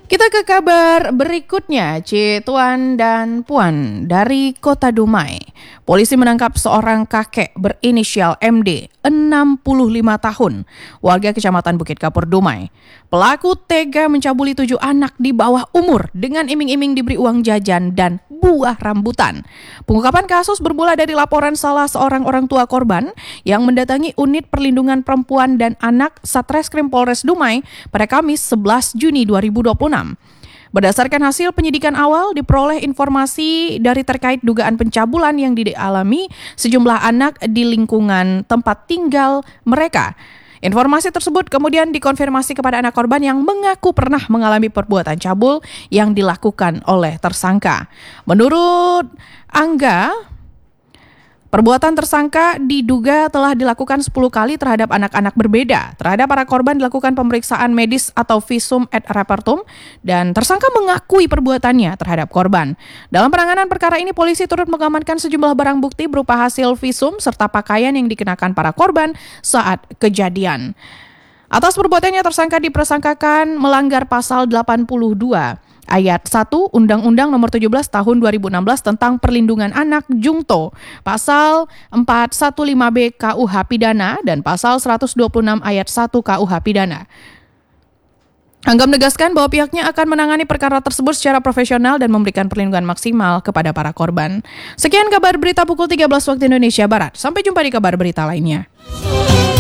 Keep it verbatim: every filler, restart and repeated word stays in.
Kita ke kabar berikutnya, C. Tuan dan Puan dari Kota Dumai. Polisi menangkap seorang kakek berinisial M D, enam puluh lima tahun, warga Kecamatan Bukit Kapur, Dumai. Pelaku tega mencabuli tujuh anak di bawah umur dengan iming-iming diberi uang jajan dan buah rambutan. Pengungkapan kasus bermula dari laporan salah seorang orang tua korban yang mendatangi unit perlindungan perempuan dan anak Satreskrim Polres Dumai pada Kamis sebelas Juni dua ribu dua puluh enam. Berdasarkan hasil penyidikan awal, diperoleh informasi dari terkait dugaan pencabulan yang dialami sejumlah anak di lingkungan tempat tinggal mereka. Informasi tersebut kemudian dikonfirmasi kepada anak korban yang mengaku pernah mengalami perbuatan cabul yang dilakukan oleh tersangka. Menurut Angga, perbuatan tersangka diduga telah dilakukan sepuluh kali terhadap anak-anak berbeda. Terhadap para korban dilakukan pemeriksaan medis atau visum et repertum dan tersangka mengakui perbuatannya terhadap korban. Dalam penanganan perkara ini, polisi turut mengamankan sejumlah barang bukti berupa hasil visum serta pakaian yang dikenakan para korban saat kejadian. Atas perbuatannya, tersangka dipersangkakan melanggar pasal delapan puluh dua Ayat satu Undang-Undang Nomor tujuh belas Tahun dua ribu enam belas tentang Perlindungan Anak Jungto, Pasal empat ratus lima belas B K U H Pidana dan Pasal seratus dua puluh enam Ayat satu K U H Pidana. Angga menegaskan bahwa pihaknya akan menangani perkara tersebut secara profesional dan memberikan perlindungan maksimal kepada para korban. Sekian kabar berita pukul tiga belas waktu Indonesia Barat. Sampai jumpa di kabar berita lainnya.